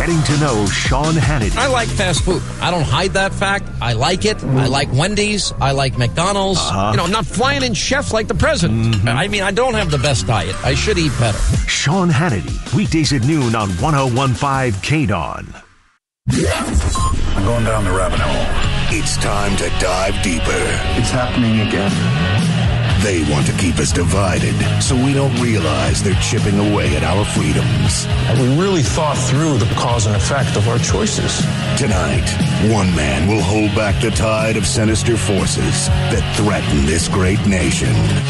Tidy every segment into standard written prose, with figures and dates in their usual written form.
getting to know Sean Hannity. I like fast food. I don't hide that fact. I like it. I like Wendy's. I like McDonald's. I'm not flying in chefs like the president. I mean, I don't have the best diet. I should eat better. Sean Hannity, weekdays at noon on 101.5 KDON. I'm going down the rabbit hole. It's time to dive deeper. It's happening again. They want to keep us divided so we don't realize they're chipping away at our freedoms. We really thought through the cause and effect of our choices. Tonight, one man will hold back the tide of sinister forces that threaten this great nation.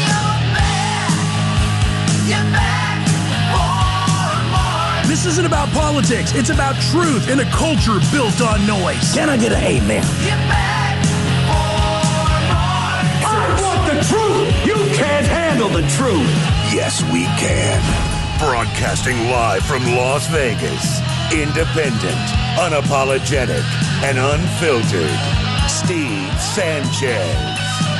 This isn't about politics. It's about truth in a culture built on noise. Can I get an amen? I want the truth. You can't handle the truth. Yes, we can. Broadcasting live from Las Vegas. Independent, unapologetic, and unfiltered. Steve Sanchez.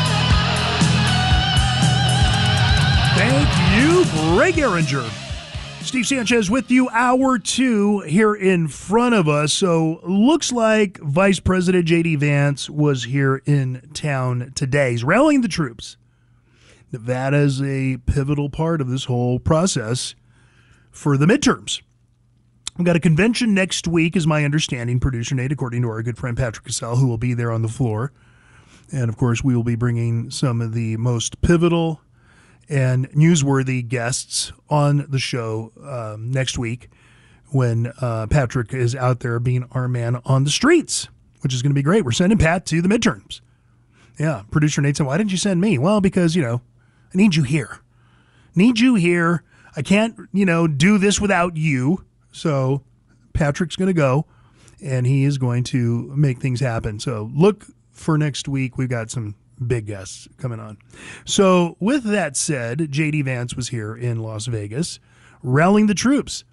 Thank you, Greg Ehringer. Steve Sanchez with you, hour 2 here in front of us. So looks like Vice President J.D. Vance was here in town today. He's rallying the troops. Nevada is a pivotal part of this whole process for the midterms. We've got a convention next week, is my understanding, producer Nate, according to our good friend Patrick Cassell, who will be there on the floor. And, of course, we will be bringing some of the most pivotal and newsworthy guests on the show next week when Patrick is out there being our man on the streets, which is going to be great. We're sending Pat to the midterms. Yeah, producer Nate said, why didn't you send me? Well, because, I need you here. Need you here. I can't, do this without you. So Patrick's going to go, and he is going to make things happen. So look for next week. We've got some big guests coming on. So with that said, J.D. Vance was here in Las Vegas rallying the troops.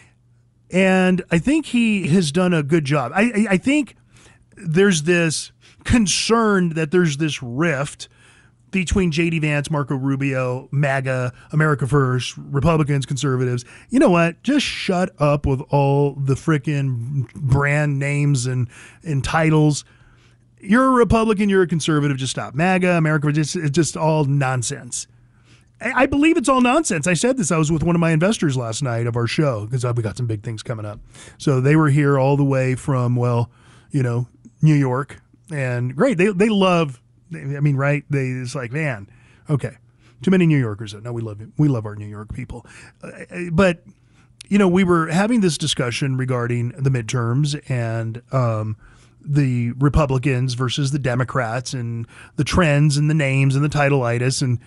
And I think he has done a good job. I think there's this concern that there's this rift between J.D. Vance, Marco Rubio, MAGA, America First, Republicans, conservatives. You know what? Just shut up with all the frickin' brand names and titles. You're a Republican, you're a conservative, just stop. MAGA, America, it's just all nonsense. I believe it's all nonsense. I said this. I was with one of my investors last night of our show because we got some big things coming up. So they were here all the way from, New York. And great. They love, right? It's like, man, okay. Too many New Yorkers. No, we love our New York people. But, we were having this discussion regarding the midterms and the Republicans versus the Democrats and the trends and the names and the titleitis. And,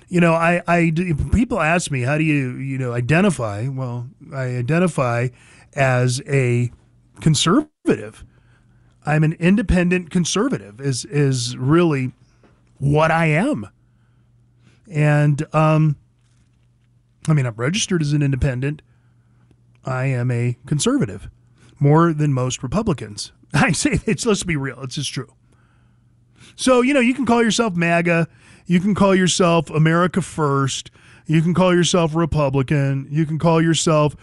people ask me, how do you, identify? Well, I identify as a conservative. I'm an independent conservative is really what I am. And, I'm registered as an independent. I am a conservative more than most Republicans. I say let's be real. It's just true. So, you can call yourself MAGA. You can call yourself America First. You can call yourself Republican. You can call yourself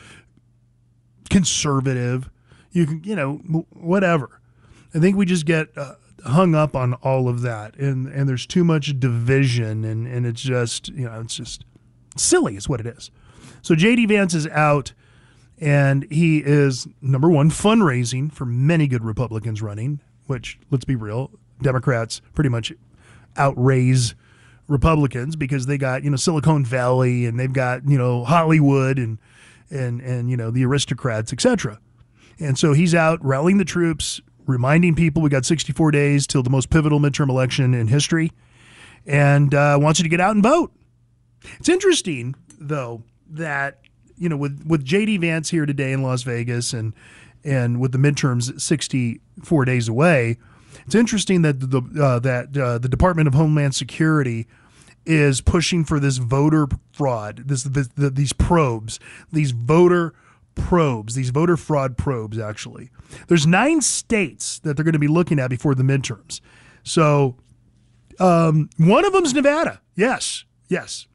conservative. You can, whatever. I think we just get hung up on all of that. And there's too much division. And it's just, it's just silly is what it is. So J.D. Vance is out. And he is, number one, fundraising for many good Republicans running, which, let's be real, Democrats pretty much outraise Republicans because they got, Silicon Valley and they've got, Hollywood and the aristocrats, etc. And so he's out rallying the troops, reminding people we got 64 days till the most pivotal midterm election in history, and wants you to get out and vote. It's interesting, though, that with J.D. Vance here today in Las Vegas and with the midterms 64 days away, it's interesting that the Department of Homeland Security is pushing for this voter fraud, these probes, these voter fraud probes, actually. There's 9 states that they're going to be looking at before the midterms. So one of them's Nevada. Yes.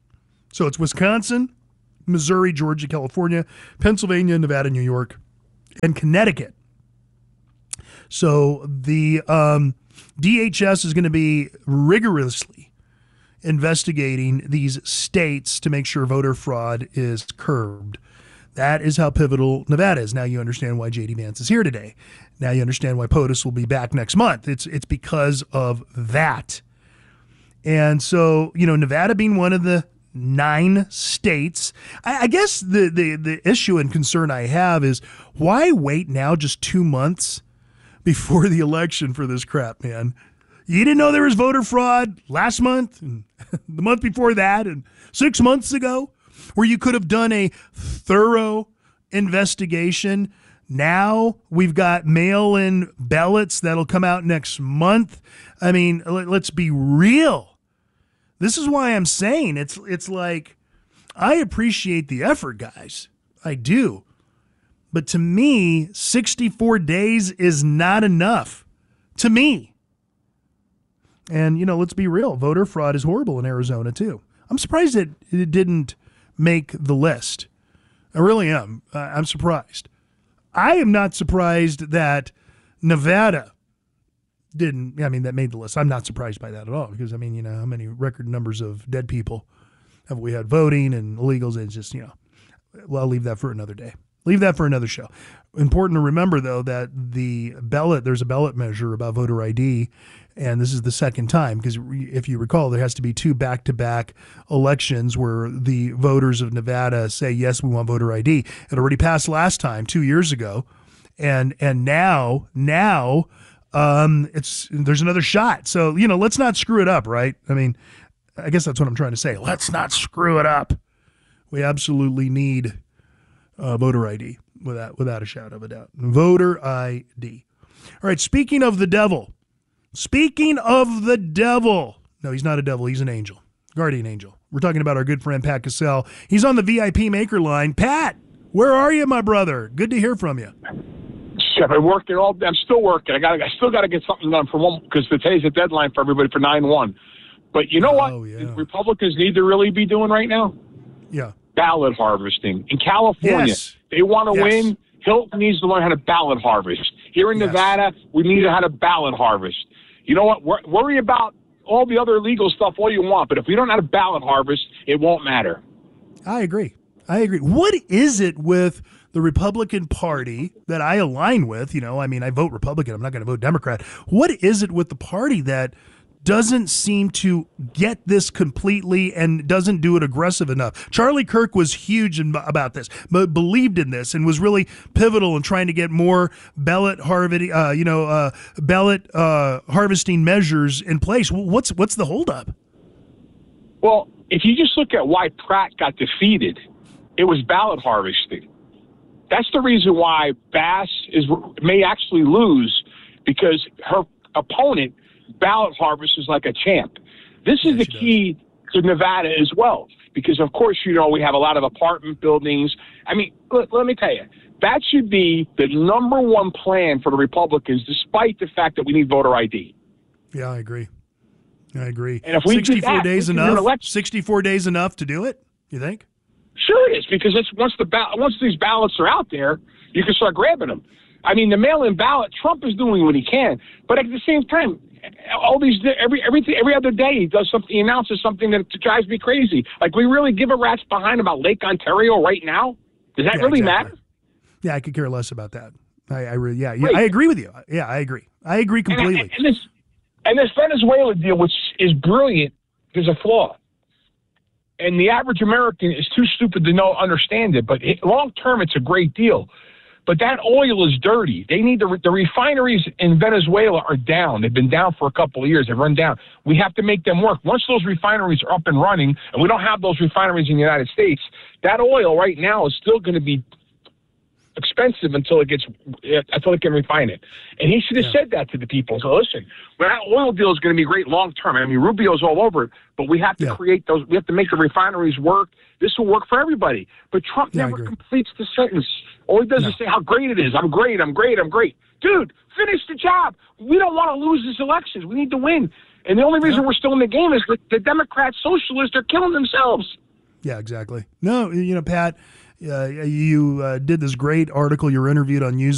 So it's Wisconsin, Missouri, Georgia, California, Pennsylvania, Nevada, New York, and Connecticut. So the DHS is going to be rigorously investigating these states to make sure voter fraud is curbed. That is how pivotal Nevada is. Now you understand why J.D. Vance is here today. Now you understand why POTUS will be back next month. It's because of that. And so, Nevada being one of the 9 states, I guess the issue and concern I have is why wait now just 2 months before the election for this crap, man? You didn't know there was voter fraud last month and the month before that and 6 months ago, where you could have done a thorough investigation. Now we've got mail-in ballots that'll come out next month. I mean, let's be real. This is why I'm saying it's like, I appreciate the effort, guys. I do. But to me, 64 days is not enough. To me. And, let's be real. Voter fraud is horrible in Arizona, too. I'm surprised it didn't make the list. I really am. I'm surprised. I am not surprised that Nevada didn't, that made the list. I'm not surprised by that at all because, how many record numbers of dead people have we had voting and illegals? It's just, well, I'll leave that for another day. Leave that for another show. Important to remember, though, that there's a ballot measure about voter ID, and this is the second time because if you recall, there has to be 2 back-to-back elections where the voters of Nevada say, yes, we want voter ID. It already passed last time, 2 years ago, and now there's another shot. So, let's not screw it up, right? I guess that's what I'm trying to say. Let's not screw it up. We absolutely need voter ID without a shadow of a doubt. Voter ID. All right, speaking of the devil. No, he's not a devil. He's an angel. Guardian angel. We're talking about our good friend Pat Cassell. He's on the VIP Maker line. Pat, where are you, my brother? Good to hear from you. Chef, I'm still working. I still got to get something done for one because today's the deadline for everybody for 9/1. But you know what? The Republicans need to really be doing right now? Yeah. Ballot harvesting. In California, they want to win. Hilton needs to learn how to ballot harvest. Here in Nevada, we need how to ballot harvest. You know what? Worry about all the other legal stuff all you want, but if we don't know how to ballot harvest, it won't matter. I agree. What is it with the Republican Party that I align with? I vote Republican. I'm not going to vote Democrat. What is it with the party that doesn't seem to get this completely and doesn't do it aggressive enough? Charlie Kirk was huge about this, but believed in this and was really pivotal in trying to get more ballot harvesting measures in place. What's the holdup? Well, if you just look at why Pratt got defeated, it was ballot harvesting. That's the reason why Bass may actually lose, because her opponent ballot harvest is like a champ. This is the key to Nevada as well, because of course, we have a lot of apartment buildings. Let me tell you, that should be the number one plan for the Republicans, despite the fact that we need voter ID. Yeah, I agree. And if we 64 days enough? 64 days enough to do it, you think? Sure it is, because once these ballots are out there, you can start grabbing them. The mail-in ballot, Trump is doing what he can, but at the same time, every other day he does something. He announces something that drives me crazy. Like, we really give a rat's behind about Lake Ontario right now? Does that really matter? Yeah, I could care less about that. I agree with you. Yeah, I agree. I agree completely. And this Venezuela deal, which is brilliant, there's a flaw. And the average American is too stupid to understand it. But long term, it's a great deal. But that oil is dirty. They need the refineries in Venezuela are down. They've been down for a couple of years. They've run down. We have to make them work. Once those refineries are up and running, and we don't have those refineries in the United States, that oil right now is still going to be expensive until it can refine it. And he should have said that to the people. So listen, that oil deal is going to be great long term. Rubio's all over it, but we have to create those. We have to make the refineries work. This will work for everybody. But Trump never completes the sentence. All he does is say how great it is. I'm great. I'm great. I'm great. Dude, finish the job. We don't want to lose these elections. We need to win. And the only reason we're still in the game is that the Democrat socialists are killing themselves. Yeah, exactly. No, Pat, You did this great article. You were interviewed on News